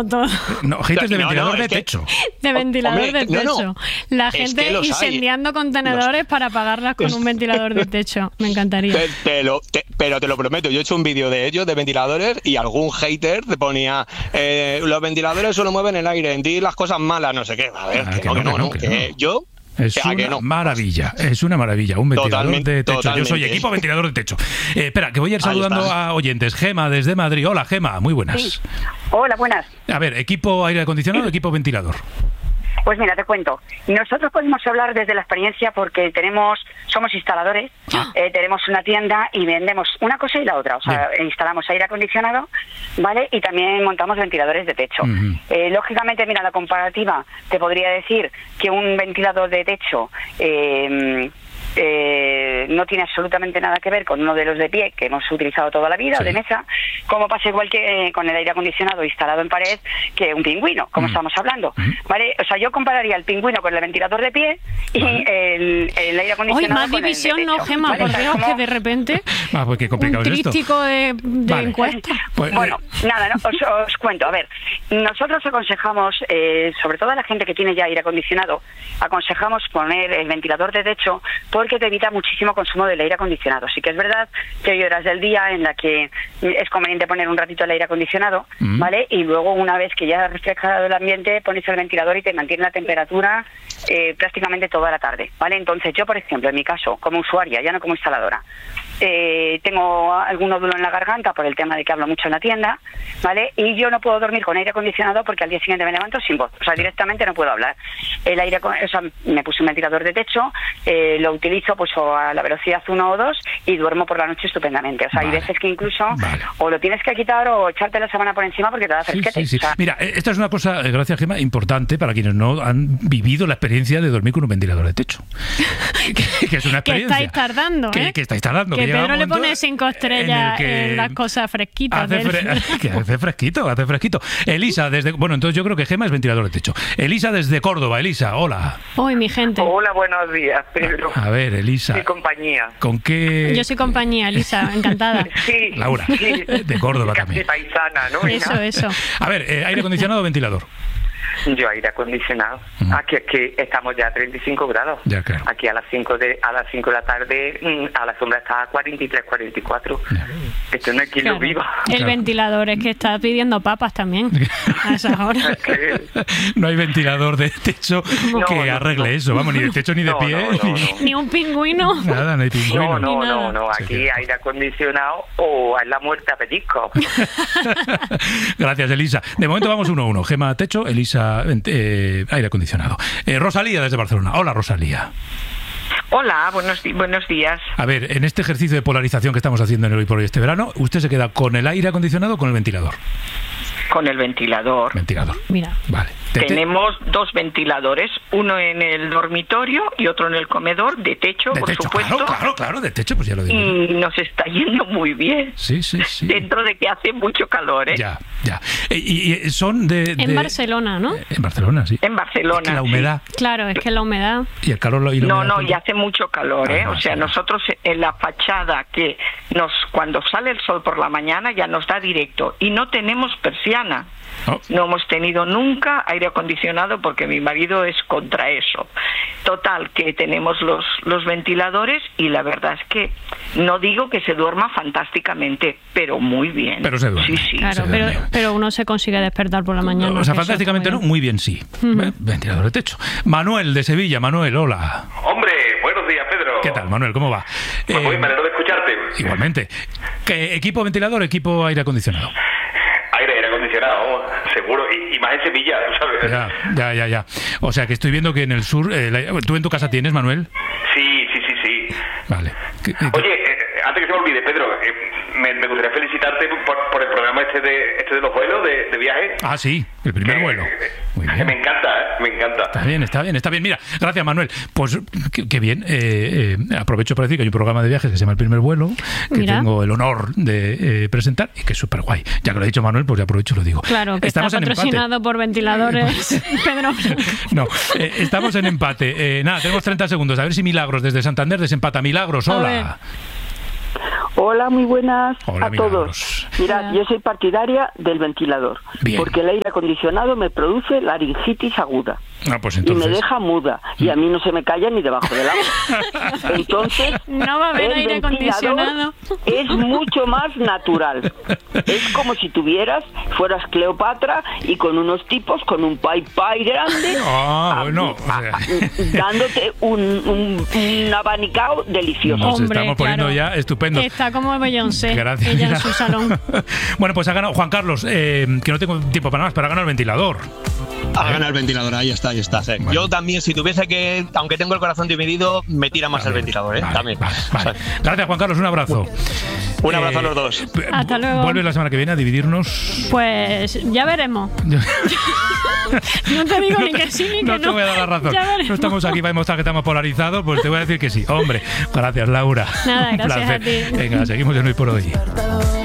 como todo. No, haters de ventilador de techo. De ventilador de techo. No. La gente incendiando contenedores para apagarlas con un ventilador de techo. Me encantaría. Pero te lo prometo, yo he hecho un vídeo de ellos, de ventiladores, y algún hater te ponía los ventiladores solo mueven el aire, di las cosas malas, no sé qué. A ver, yo... Es una maravilla, un ventilador de techo. Totalmente. Yo soy equipo ventilador de techo. Espera, que voy a ir saludando a oyentes. Gema, desde Madrid. Hola, Gema, muy buenas. Sí. Hola, buenas. A ver, ¿equipo aire acondicionado o equipo ventilador? Pues mira, te cuento. Nosotros podemos hablar desde la experiencia porque somos instaladores, tenemos una tienda y vendemos una cosa y la otra. O sea, instalamos aire acondicionado, ¿vale? Y también montamos ventiladores de techo. Lógicamente, mira, la comparativa, te podría decir que un ventilador de techo no tiene absolutamente nada que ver con uno de los de pie que hemos utilizado toda la vida, o de mesa, como pasa igual que con el aire acondicionado instalado en pared, que un pingüino, como estamos hablando, ¿vale? O sea, yo compararía el pingüino con el ventilador de pie y el aire acondicionado más con división, el de techo, no, Gema, ¿vale? por Dios, que de repente pues qué complicado un es esto. tríptico de encuesta. Bueno, nada, ¿no? Os cuento. A ver, nosotros aconsejamos, sobre todo a la gente que tiene ya aire acondicionado, aconsejamos poner el ventilador de techo porque te evita muchísimo consumo del aire acondicionado. Sí que es verdad que hay horas del día en la que es conveniente poner un ratito el aire acondicionado, ¿vale? Y luego, una vez que ya ha refrescado el ambiente, pones el ventilador y te mantiene la temperatura prácticamente toda la tarde, ¿vale? Entonces, yo, por ejemplo, en mi caso, como usuaria, ya no como instaladora, tengo algún nódulo en la garganta por el tema de que hablo mucho en la tienda, ¿vale? Y yo no puedo dormir con aire acondicionado porque al día siguiente me levanto sin voz, o sea, directamente no puedo hablar. Me puse un ventilador de techo, lo utilizo pues a la velocidad 1 o 2 y duermo por la noche estupendamente. O sea, hay veces que incluso o lo tienes que quitar o echarte la sábana por encima porque te da fresquete. Sí. O sea, mira, esta es una cosa, gracias, Gema, importante para quienes no han vivido la experiencia de dormir con un ventilador de techo. que es una experiencia. Que estáis tardando, que estáis tardando. Que Pedro le pone 5 estrellas en las cosas fresquitas. Que hace fresquito. Elisa, entonces yo creo que Gema es ventilador de techo. Elisa desde Córdoba. Elisa, hola. Hoy, mi gente. Hola, buenos días, Pedro. A ver, Elisa. Mi compañía. ¿Con qué? Yo soy compañía, Elisa, encantada. Sí. Laura, de Córdoba también. Paisana, ¿no? Eso. A ver, ¿aire acondicionado o ventilador? Yo aire acondicionado. Aquí es que estamos ya a 35 grados. Ya, claro. Aquí a las 5 de la tarde a la sombra está a 43, 44. Ya. Esto no es quien lo viva. El ventilador es que está pidiendo papas también a esas horas. No hay ventilador de techo que arregle eso. Vamos, ni de techo ni de pie. Ni un pingüino. Nada, no hay pingüino. No. Aquí aire acondicionado o es la muerte a pellizco. Gracias, Elisa. De momento vamos 1-1. Gema, techo, Elisa, aire acondicionado. Rosalía desde Barcelona. Hola, Rosalía. Hola, buenos días. A ver, en este ejercicio de polarización que estamos haciendo en el Hoy por Hoy este verano, ¿usted se queda con el aire acondicionado o con el ventilador? Con el ventilador. Mira. Vale. Tenemos 2 ventiladores, uno en el dormitorio y otro en el comedor, de techo, por supuesto. Claro, de techo, pues ya lo digo. Y nos está yendo muy bien. Sí. Dentro de que hace mucho calor, ¿eh? Ya. Y son de... En Barcelona, ¿no? En Barcelona, sí. En Barcelona, es que la humedad. Sí. Claro, es que la humedad... Y el calor y la humedad. No, y hace mucho calor, ¿eh? O sea, nosotros en la fachada cuando sale el sol por la mañana ya nos da directo y no tenemos persiana. No hemos tenido nunca aire acondicionado porque mi marido es contra eso. Total, que tenemos los ventiladores y la verdad es que no digo que se duerma fantásticamente, pero muy bien. Pero se duerme. Sí. Claro, pero uno se consigue despertar por la mañana. O sea, fantásticamente no, muy bien sí. Ventilador de techo. Manuel de Sevilla. Manuel, hola. Hombre, buenos días, Pedro. ¿Qué tal, Manuel? ¿Cómo va? Pues muy me alegro de escucharte. Igualmente. ¿Qué equipo ventilador o equipo aire acondicionado? Aire acondicionado, seguro, y más en Sevilla, tú sabes. Ya. O sea, que estoy viendo que en el sur... ¿Tú en tu casa tienes, Manuel? Sí. Vale. Oye, antes que se me olvide, Pedro, me gustaría felicitarte por el programa este de los vuelos de viaje. Ah, sí, el primer vuelo. Muy bien. Me encanta. Está bien. Mira, gracias, Manuel. Pues qué bien. Aprovecho para decir que hay un programa de viajes que se llama El Primer Vuelo, que tengo el honor de presentar y que es súper guay. Ya que lo ha dicho Manuel, pues ya aprovecho y lo digo. Claro, que estamos está patrocinado por ventiladores, Pedro. No, estamos en empate. Nada, tenemos 30 segundos. A ver si Milagros desde Santander desempata. Milagros, hola. Hola, muy buenas a Milagros. todos. Mirad, yo soy partidaria del ventilador. Bien. Porque el aire acondicionado me produce laringitis aguda. Pues entonces... Y me deja muda. Y a mí no se me calla ni debajo del agua. Entonces, no va a haber aire acondicionado. Es mucho más natural. Es como si fueras Cleopatra y con unos tipos con un pai grande, dándote un abanicao delicioso. Nos estamos poniendo ya estupendo. Está como Beyoncé. Gracias. Ella en su salón. Bueno, pues ha ganado Juan Carlos, que no tengo tiempo para más, pero ha ganado el ventilador. Ha ganado el ventilador, ahí está. Sí. Bueno. Yo también, si tuviese que, aunque tengo el corazón dividido, me tira más el ventilador, también. Vale. Gracias, Juan Carlos, un abrazo. Un abrazo a los dos. Hasta luego. ¿Vuelves la semana que viene a dividirnos? Pues ya veremos. No te digo ni que sí ni que no. No te voy a dar la razón. No estamos aquí para demostrar que estamos polarizados, pues te voy a decir que sí. Hombre, gracias, Laura. Nada, gracias a ti. Venga, seguimos en Hoy por Hoy.